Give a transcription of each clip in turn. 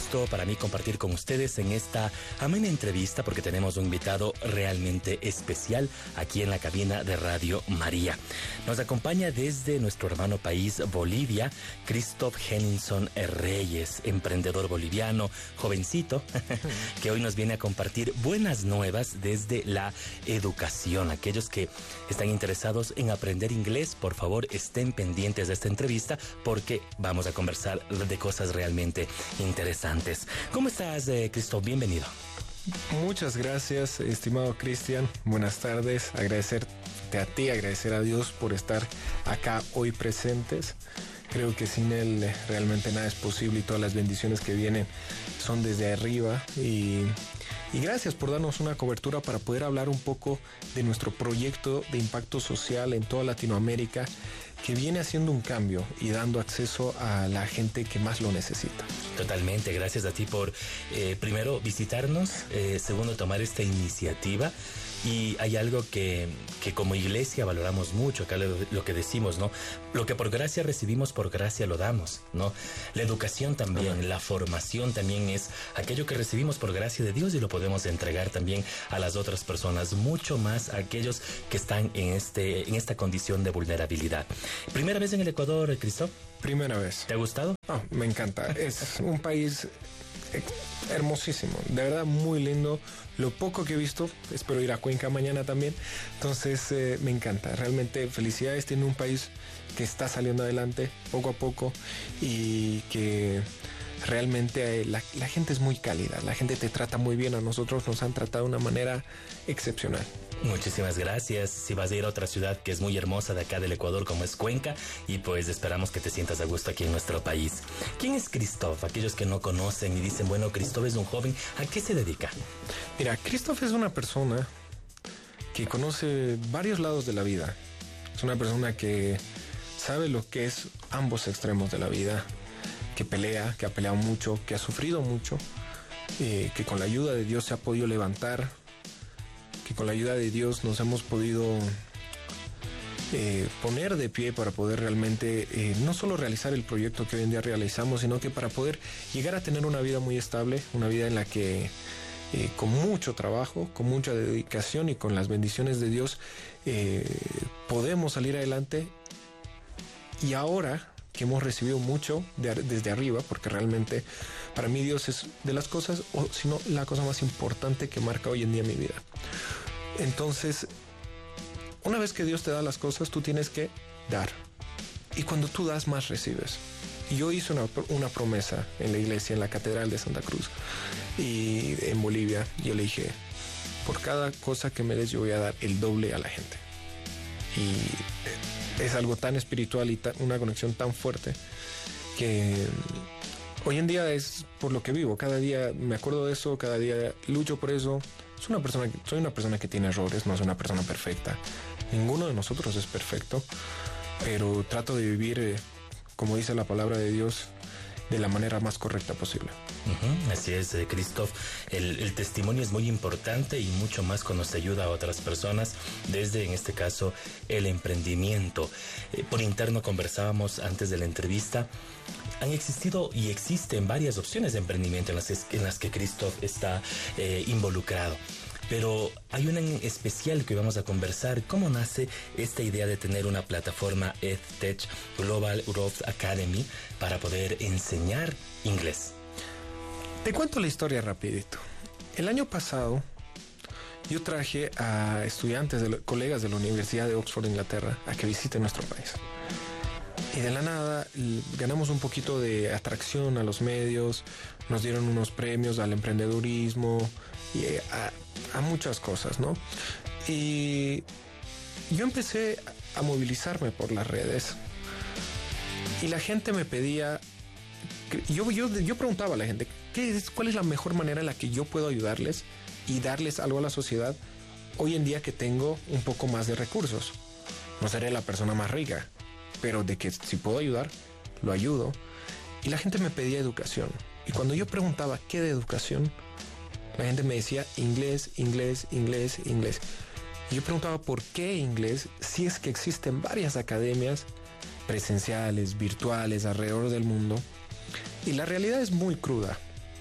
gusto para mí compartir con ustedes en esta amena entrevista porque tenemos un invitado realmente especial aquí en la cabina de Radio María. Nos acompaña desde nuestro hermano país Bolivia, Christoph Henningsson Reyes, emprendedor boliviano, jovencito, que hoy nos viene a compartir buenas nuevas desde la educación. Aquellos que están interesados en aprender inglés, por favor estén pendientes de esta entrevista porque vamos a conversar de cosas realmente interesantes. ¿Cómo estás, Christoph? Bienvenido. Muchas gracias, estimado Cristian. Buenas tardes. Agradecerte a ti, agradecer a Dios por estar acá hoy presentes. Creo que sin Él realmente nada es posible y todas las bendiciones que vienen son desde arriba. Y gracias por darnos una cobertura para poder hablar un poco de nuestro proyecto de impacto social en toda Latinoamérica, que viene haciendo un cambio y dando acceso a la gente que más lo necesita. Totalmente, gracias a ti por primero visitarnos, segundo tomar esta iniciativa. Y hay algo que como iglesia valoramos mucho, acá lo que decimos, ¿no? Lo que por gracia recibimos, por gracia lo damos, ¿no? La educación también, la formación también es aquello que recibimos por gracia de Dios y lo podemos entregar también a las otras personas, mucho más a aquellos que están en esta condición de vulnerabilidad. ¿Primera vez en el Ecuador, Christoph? Primera vez. ¿Te ha gustado? Oh, me encanta. Es un país hermosísimo, de verdad muy lindo. Lo poco que he visto, espero ir a Cuenca mañana también. Entonces me encanta, realmente felicidades. Tiene un país que está saliendo adelante poco a poco y que realmente la gente es muy cálida, la gente te trata muy bien. A nosotros nos han tratado de una manera excepcional. Muchísimas gracias. Si vas a ir a otra ciudad que es muy hermosa de acá del Ecuador como es Cuenca, y pues esperamos que te sientas a gusto aquí en nuestro país. ¿Quién es Christoph? Aquellos que no conocen y dicen, bueno, Christoph es un joven, ¿a qué se dedica? Mira, Christoph es una persona que conoce varios lados de la vida. Es una persona que sabe lo que es ambos extremos de la vida, que pelea, que ha peleado mucho, que ha sufrido mucho, que con la ayuda de Dios se ha podido levantar, que con la ayuda de Dios nos hemos podido poner de pie para poder realmente no solo realizar el proyecto que hoy en día realizamos, sino que para poder llegar a tener una vida muy estable, una vida en la que con mucho trabajo, con mucha dedicación y con las bendiciones de Dios podemos salir adelante. Y ahora que hemos recibido mucho desde arriba, porque realmente para mí Dios es de las cosas, o si no, la cosa más importante que marca hoy en día mi vida. Entonces, una vez que Dios te da las cosas, tú tienes que dar. Y cuando tú das, más recibes. Y yo hice una promesa en la iglesia, en la Catedral de Santa Cruz, y en Bolivia. Yo le dije, por cada cosa que me des, yo voy a dar el doble a la gente. Y es algo tan espiritual y una conexión tan fuerte que hoy en día es por lo que vivo. Cada día me acuerdo de eso, cada día lucho por eso. Soy una persona que tiene errores, no soy una persona perfecta. Ninguno de nosotros es perfecto, pero trato de vivir, como dice la palabra de Dios, de la manera más correcta posible. Así es, Christoph. El testimonio es muy importante y mucho más cuando se ayuda a otras personas, desde, en este caso, el emprendimiento. Por interno conversábamos antes de la entrevista. Han existido y existen varias opciones de emprendimiento en las que Christoph está involucrado. Pero hay una en especial que vamos a conversar. ¿Cómo nace esta idea de tener una plataforma EdTech Global Growth Academy para poder enseñar inglés? Te cuento la historia rapidito. El año pasado yo traje a estudiantes, colegas de la Universidad de Oxford, Inglaterra, a que visiten nuestro país. Y de la nada ganamos un poquito de atracción a los medios, nos dieron unos premios al emprendedurismo y a muchas cosas, ¿no? Y yo empecé a movilizarme por las redes y la gente me pedía, yo preguntaba a la gente, ¿cuál es la mejor manera en la que yo puedo ayudarles y darles algo a la sociedad hoy en día que tengo un poco más de recursos? No seré la persona más rica, pero de que si puedo ayudar, lo ayudo. Y la gente me pedía educación. Y cuando yo preguntaba qué de educación, la gente me decía inglés, inglés, inglés, inglés. Y yo preguntaba por qué inglés, si es que existen varias academias presenciales, virtuales, alrededor del mundo. Y la realidad es muy cruda.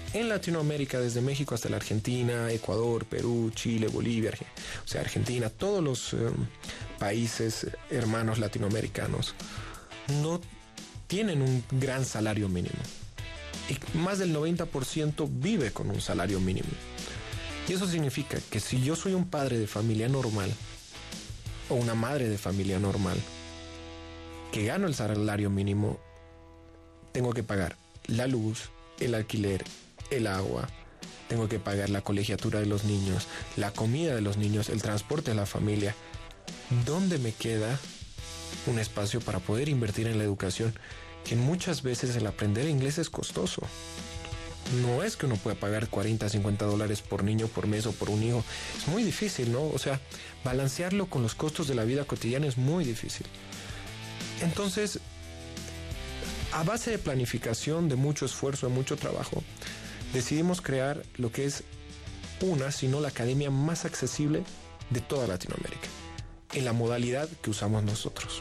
En Latinoamérica, desde México hasta la Argentina, Ecuador, Perú, Chile, Bolivia, o sea, Argentina, todos los países hermanos latinoamericanos no tienen un gran salario mínimo. Y más del 90% vive con un salario mínimo. Y eso significa que si yo soy un padre de familia normal o una madre de familia normal que gano el salario mínimo, tengo que pagar la luz, el alquiler, el agua, tengo que pagar la colegiatura de los niños, la comida de los niños, el transporte de la familia. ¿Dónde me queda un espacio para poder invertir en la educación? Que muchas veces el aprender inglés es costoso. No es que uno pueda pagar $40, $50 por niño, por mes o por un hijo. Es muy difícil, ¿no? O sea, balancearlo con los costos de la vida cotidiana es muy difícil. Entonces, a base de planificación, de mucho esfuerzo, de mucho trabajo, decidimos crear lo que es sino la academia más accesible de toda Latinoamérica, en la modalidad que usamos nosotros.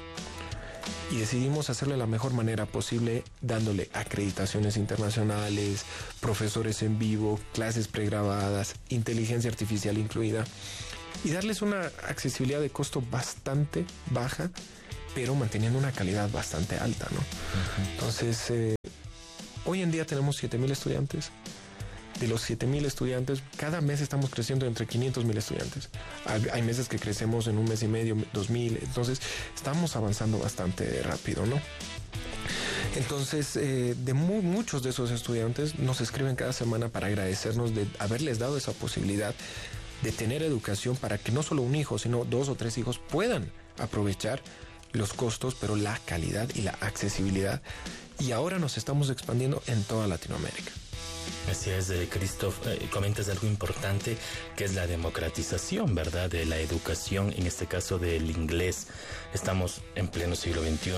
Y decidimos hacerlo de la mejor manera posible, dándole acreditaciones internacionales, profesores en vivo, clases pregrabadas, inteligencia artificial incluida, y darles una accesibilidad de costo bastante baja, pero manteniendo una calidad bastante alta, ¿no? Uh-huh. Entonces, hoy en día tenemos 7,000 estudiantes. De los 7,000 estudiantes, cada mes estamos creciendo entre 500,000 estudiantes. Hay meses que crecemos en un mes y medio, 2,000. Entonces, estamos avanzando bastante rápido, ¿no? Entonces, de muchos de esos estudiantes nos escriben cada semana para agradecernos de haberles dado esa posibilidad de tener educación para que no solo un hijo, sino 2 o 3 hijos puedan aprovechar los costos, pero la calidad y la accesibilidad. Y ahora nos estamos expandiendo en toda Latinoamérica. Así es, Christoph, comentas algo importante que es la democratización, ¿verdad?, de la educación, en este caso del inglés. Estamos en pleno siglo XXI,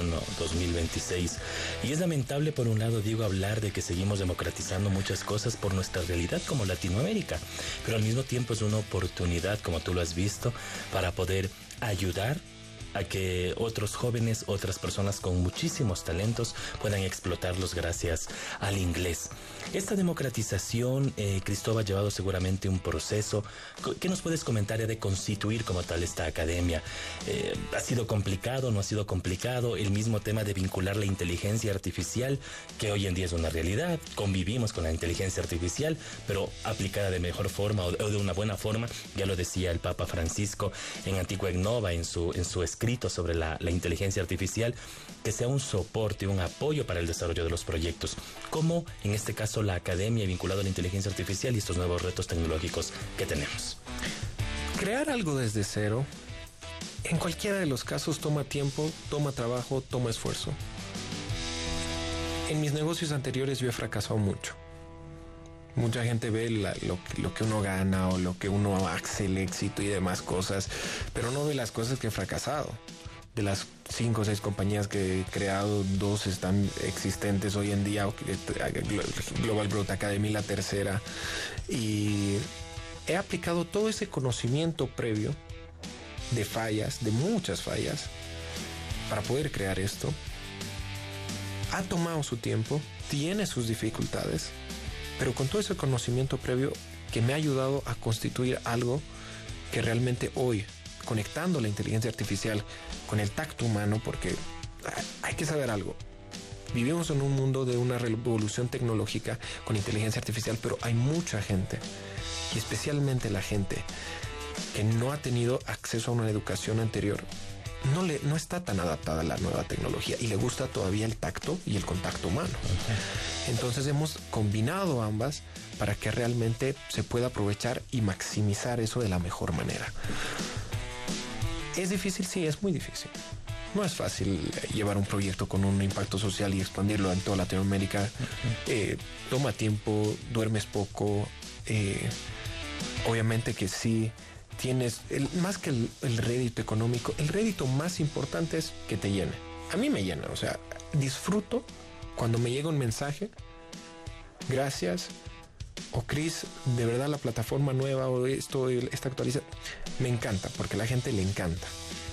2026, y es lamentable, por un lado, digo, hablar de que seguimos democratizando muchas cosas por nuestra realidad como Latinoamérica, pero al mismo tiempo es una oportunidad, como tú lo has visto, para poder ayudar a que otros jóvenes, otras personas con muchísimos talentos puedan explotarlos gracias al inglés. Esta democratización, Cristóbal, ha llevado seguramente un proceso. ¿Qué nos puedes comentar de constituir como tal esta academia? ¿Ha sido complicado, no ha sido complicado? El mismo tema de vincular la inteligencia artificial, que hoy en día es una realidad. Convivimos con la inteligencia artificial, pero aplicada de mejor forma o de una buena forma. Ya lo decía el Papa Francisco en Antigua et Nova, en su escrito sobre la inteligencia artificial, que sea un soporte, un apoyo para el desarrollo de los proyectos. ¿Cómo, en este caso, la academia vinculada a la inteligencia artificial y estos nuevos retos tecnológicos que tenemos? Crear algo desde cero, en cualquiera de los casos, toma tiempo, toma trabajo, toma esfuerzo. En mis negocios anteriores yo he fracasado mucho. Mucha gente ve lo que uno gana o lo que uno hace, el éxito y demás cosas, pero no ve las cosas que he fracasado. De las 5 o 6 compañías que he creado, 2 están existentes hoy en día, Global Growth Academy, la tercera, y he aplicado todo ese conocimiento previo de fallas, de muchas fallas, para poder crear esto. Ha tomado su tiempo, tiene sus dificultades, pero con todo ese conocimiento previo que me ha ayudado a constituir algo que realmente hoy, conectando la inteligencia artificial con el tacto humano, porque hay que saber algo. Vivimos en un mundo de una revolución tecnológica con inteligencia artificial, pero hay mucha gente, y especialmente la gente que no ha tenido acceso a una educación anterior, no está tan adaptada a la nueva tecnología y le gusta todavía el tacto y el contacto humano. Entonces hemos combinado ambas para que realmente se pueda aprovechar y maximizar eso de la mejor manera. ¿Es difícil? Sí, es muy difícil. No es fácil llevar un proyecto con un impacto social y expandirlo en toda Latinoamérica. Toma tiempo, duermes poco. Obviamente que sí, tienes, más que el rédito económico, el rédito más importante es que te llene. A mí me llena, o sea, disfruto cuando me llega un mensaje. Gracias. O Chris, de verdad la plataforma nueva o esta actualización, me encanta porque a la gente le encanta.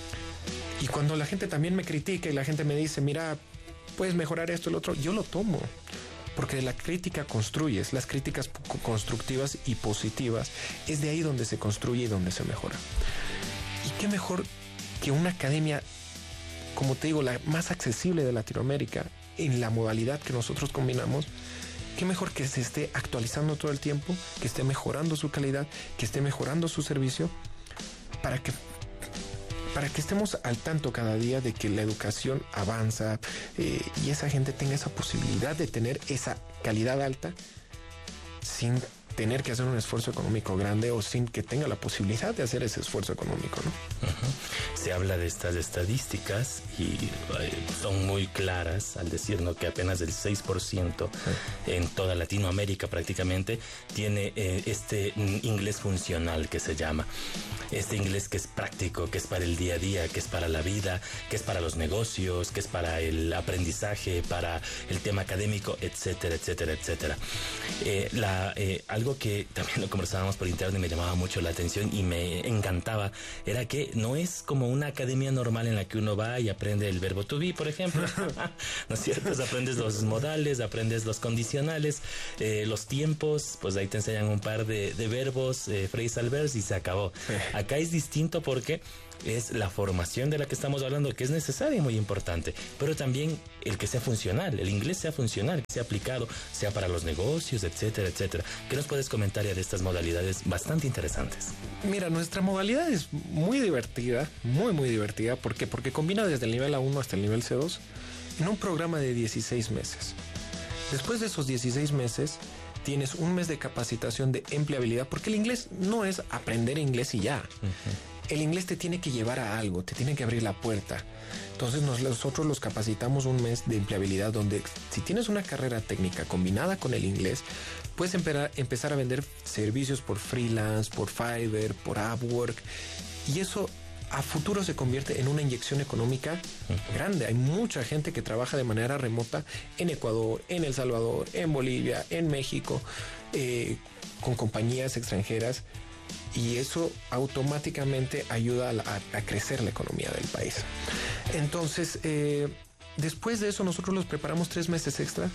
Y cuando la gente también me critica y la gente me dice, mira, puedes mejorar esto y lo otro, yo lo tomo. Porque de la crítica construyes, las críticas constructivas y positivas, es de ahí donde se construye y donde se mejora. Y qué mejor que una academia, como te digo, la más accesible de Latinoamérica, en la modalidad que nosotros combinamos. Qué mejor que se esté actualizando todo el tiempo, que esté mejorando su calidad, que esté mejorando su servicio, para que estemos al tanto cada día de que la educación avanza y esa gente tenga esa posibilidad de tener esa calidad alta sin tener que hacer un esfuerzo económico grande o sin que tenga la posibilidad de hacer ese esfuerzo económico, ¿no? Se habla de estas estadísticas y son muy claras al decir, ¿no?, que apenas el 6% en toda Latinoamérica prácticamente tiene este inglés funcional que se llama. Este inglés que es práctico, que es para el día a día, que es para la vida, que es para los negocios, que es para el aprendizaje, para el tema académico, etcétera, etcétera, etcétera. Algo que también lo conversábamos por interno y me llamaba mucho la atención y me encantaba era que no es como una academia normal en la que uno va y aprende el verbo to be, por ejemplo. ¿No es cierto? Aprendes los modales, aprendes los condicionales, los tiempos, pues ahí te enseñan un par de verbos, phrasal verbs y se acabó. Acá es distinto porque es la formación de la que estamos hablando, que es necesaria y muy importante, pero también el que sea funcional, el inglés sea funcional, que sea aplicado, sea para los negocios, etcétera, etcétera. ¿Qué nos puedes comentar ya de estas modalidades bastante interesantes? Mira, nuestra modalidad es muy divertida, muy divertida. ¿Por qué? Porque combina desde el nivel A1 hasta el nivel C2 en un programa de 16 meses. Después de esos 16 meses, tienes un mes de capacitación de empleabilidad, porque el inglés no es aprender inglés y ya. El inglés te tiene que llevar a algo, te tiene que abrir la puerta. Entonces nosotros los capacitamos un mes de empleabilidad donde si tienes una carrera técnica combinada con el inglés, puedes empezar a vender servicios por freelance, por Fiverr, por Upwork, y eso a futuro se convierte en una inyección económica grande. Hay mucha gente que trabaja de manera remota en Ecuador, en El Salvador, en Bolivia, en México, con compañías extranjeras, y eso automáticamente ayuda a crecer la economía del país. Entonces, después de eso nosotros los preparamos 3 meses extra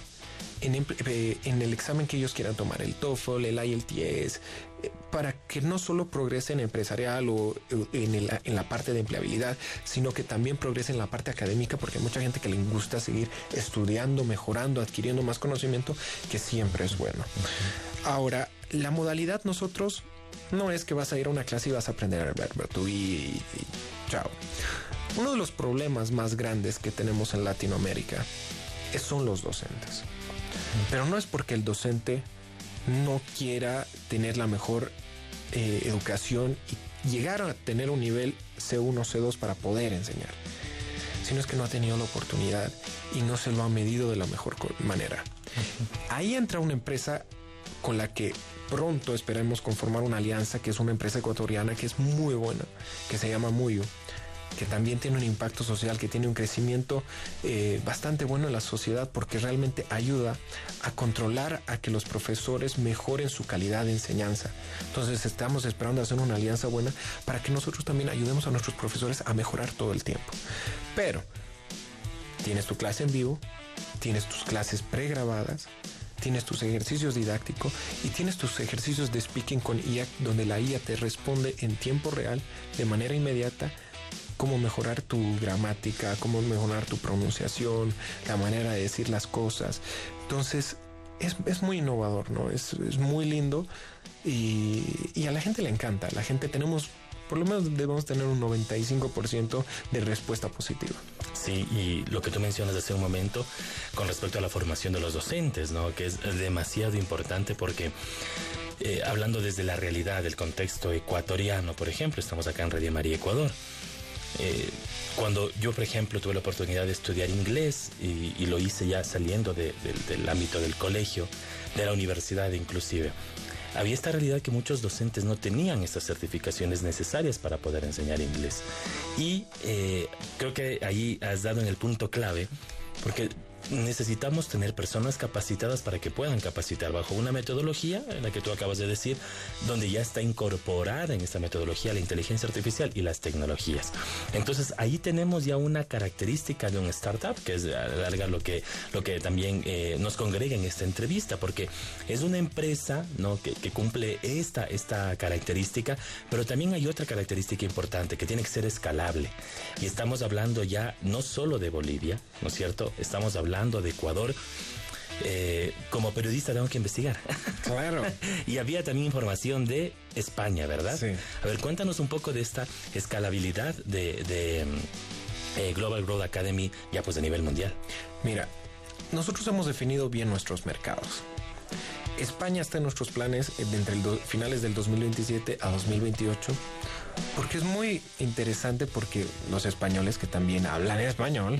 en el examen que ellos quieran tomar, el TOEFL, el IELTS, para que no solo progresen empresarial o en la parte de empleabilidad, sino que también progresen en la parte académica, porque hay mucha gente que le gusta seguir estudiando, mejorando, adquiriendo más conocimiento, que siempre es bueno. Ahora, la modalidad nosotros no es que vas a ir a una clase y vas a aprender el verbo to be y chao. Uno de los problemas más grandes que tenemos en Latinoamérica son los docentes. Pero no es porque el docente no quiera tener la mejor educación y llegar a tener un nivel C1, C2 para poder enseñar, sino es que no ha tenido la oportunidad y no se lo ha medido de la mejor manera. Ahí entra una empresa con la que pronto esperemos conformar una alianza, que es una empresa ecuatoriana que es muy buena, que se llama Muyu, que también tiene un impacto social, que tiene un crecimiento bastante bueno en la sociedad, porque realmente ayuda a controlar a que los profesores mejoren su calidad de enseñanza. Entonces estamos esperando hacer una alianza buena para que nosotros también ayudemos a nuestros profesores a mejorar todo el tiempo. Pero tienes tu clase en vivo, tienes tus clases pregrabadas, tienes tus ejercicios didácticos y tienes tus ejercicios de speaking con IA, donde la IA te responde en tiempo real, de manera inmediata, cómo mejorar tu gramática, cómo mejorar tu pronunciación, la manera de decir las cosas. Entonces, es muy innovador, ¿no? Es muy lindo y a la gente le encanta. La gente por lo menos debemos tener un 95% de respuesta positiva. Sí, y lo que tú mencionas hace un momento con respecto a la formación de los docentes, ¿no?, que es demasiado importante porque hablando desde la realidad del contexto ecuatoriano, por ejemplo, estamos acá en Radio María Ecuador. Cuando yo, por ejemplo, tuve la oportunidad de estudiar inglés y lo hice ya saliendo del ámbito del colegio, de la universidad inclusive, había esta realidad que muchos docentes no tenían estas certificaciones necesarias para poder enseñar inglés. Y creo que ahí has dado en el punto clave, porque necesitamos tener personas capacitadas para que puedan capacitar bajo una metodología en la que tú acabas de decir, donde ya está incorporada en esta metodología la inteligencia artificial y las tecnologías. Entonces ahí tenemos ya una característica de un startup, que es a la larga lo que también nos congrega en esta entrevista, porque es una empresa, ¿no?, que cumple esta característica, pero también hay otra característica importante, que tiene que ser escalable. Y estamos hablando ya no solo de Bolivia, ¿no es cierto? Estamos hablando de Ecuador. Como periodista tengo que investigar. Claro. Y había también información de España, ¿verdad? Sí. A ver, cuéntanos un poco de esta escalabilidad de Global Growth Academy, ya pues a nivel mundial. Mira, nosotros hemos definido bien nuestros mercados. España está en nuestros planes entre finales del 2027 a 2028, porque es muy interesante, porque los españoles que también hablan español,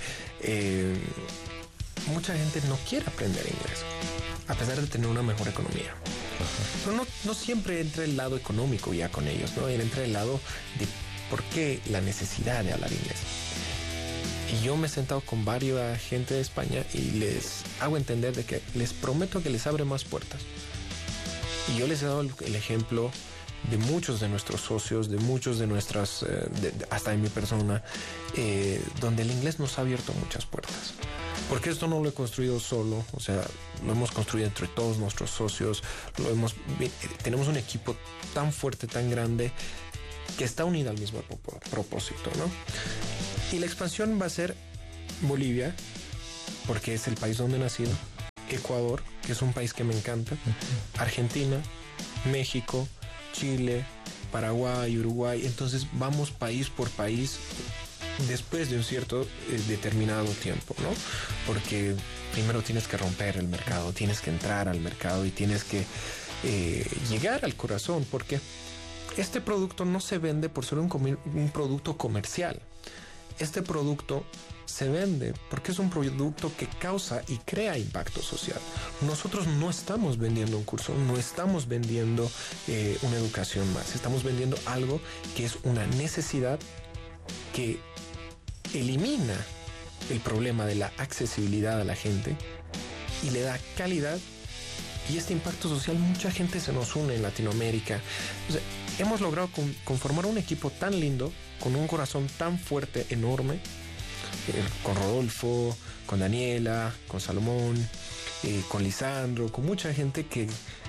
mucha gente no quiere aprender inglés, a pesar de tener una mejor economía. Pero no siempre entra el lado económico ya con ellos, ¿no? Entra el lado de por qué la necesidad de hablar inglés. Y yo me he sentado con varias gente de España y les hago entender de que les prometo que les abre más puertas. Y yo les he dado el ejemplo de muchos de nuestros socios, de muchos de nuestras, hasta de mi persona, donde el inglés nos ha abierto muchas puertas. Porque esto no lo he construido solo, o sea, lo hemos construido entre todos nuestros socios, tenemos un equipo tan fuerte, tan grande, que está unido al mismo propósito, ¿no? Y la expansión va a ser Bolivia, porque es el país donde he nacido, Ecuador, que es un país que me encanta, Argentina, México, Chile, Paraguay, Uruguay. Entonces vamos país por país después de un cierto determinado tiempo, ¿no? Porque primero tienes que romper el mercado, tienes que entrar al mercado y tienes que llegar al corazón, porque este producto no se vende por ser un producto comercial. Este producto se vende porque es un producto que causa y crea impacto social. Nosotros no estamos vendiendo un curso, no estamos vendiendo una educación más. Estamos vendiendo algo que es una necesidad que elimina el problema de la accesibilidad a la gente y le da calidad. Y este impacto social, mucha gente se nos une en Latinoamérica. O sea, hemos logrado conformar un equipo tan lindo, con un corazón tan fuerte, enorme, con Rodolfo, con Daniela, con Salomón, con Lisandro, con mucha gente que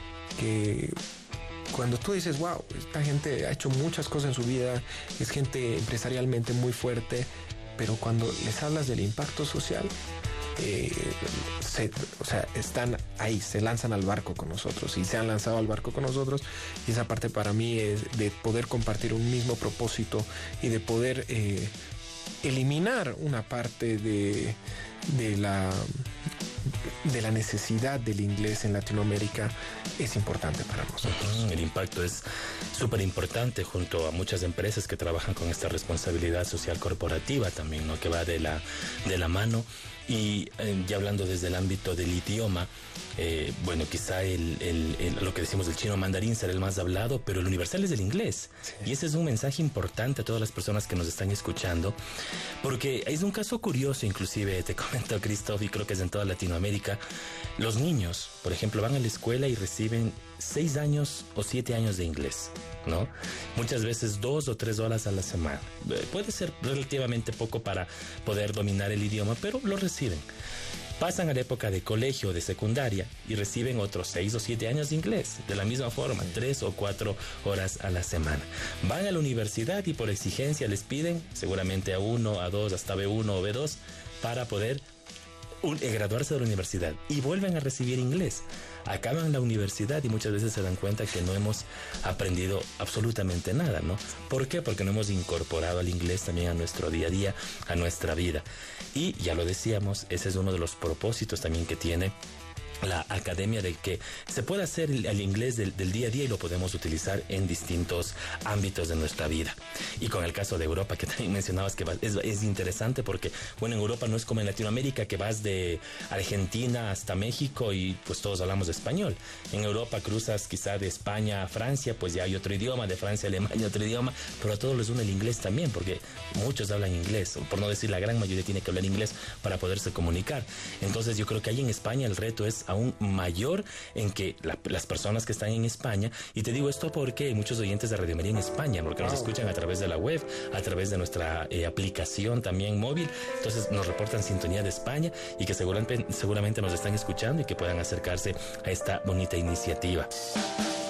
cuando tú dices, wow, esta gente ha hecho muchas cosas en su vida, es gente empresarialmente muy fuerte, pero cuando les hablas del impacto social, están ahí, se lanzan al barco con nosotros y se han lanzado al barco con nosotros, y esa parte para mí es de poder compartir un mismo propósito y de poder eliminar una parte de la necesidad del inglés en Latinoamérica es importante para nosotros. El impacto es súper importante, junto a muchas empresas que trabajan con esta responsabilidad social corporativa también, ¿no?, que va de la mano. Y ya hablando desde el ámbito del idioma, bueno, quizá lo que decimos del chino mandarín será el más hablado, pero el universal es el inglés. Sí. Y ese es un mensaje importante a todas las personas que nos están escuchando, porque es un caso curioso, inclusive te comento, Christoph, y creo que es en toda Latinoamérica. Los niños, por ejemplo, van a la escuela y reciben 6 años o 7 años de inglés, ¿no? Muchas veces 2 o 3 horas a la semana. Puede ser relativamente poco para poder dominar el idioma, pero lo reciben. Pasan a la época de colegio o de secundaria y reciben otros 6 o 7 años de inglés, de la misma forma, 3 o 4 horas a la semana. Van a la universidad y por exigencia les piden seguramente A1, A2, hasta B1 o B2 para poder graduarse de la universidad, y vuelven a recibir inglés. Acaban la universidad y muchas veces se dan cuenta que no hemos aprendido absolutamente nada, ¿no? ¿Por qué? Porque no hemos incorporado el inglés también a nuestro día a día, a nuestra vida. Y ya lo decíamos, ese es uno de los propósitos también que tiene la academia de que se puede hacer el inglés del día a día y lo podemos utilizar en distintos ámbitos de nuestra vida. Y con el caso de Europa, que también mencionabas que es interesante porque, bueno, en Europa no es como en Latinoamérica, que vas de Argentina hasta México y pues todos hablamos español. En Europa cruzas quizá de España a Francia, pues ya hay otro idioma, de Francia a Alemania otro idioma, pero a todos les une el inglés también, porque muchos hablan inglés, por no decir la gran mayoría tiene que hablar inglés para poderse comunicar. Entonces yo creo que ahí en España el reto es aún mayor en que las personas que están en España, y te digo esto porque hay muchos oyentes de Radio María en España, porque nos escuchan a través de la web, a través de nuestra aplicación también móvil, entonces nos reportan sintonía de España y que seguramente nos están escuchando y que puedan acercarse a esta bonita iniciativa.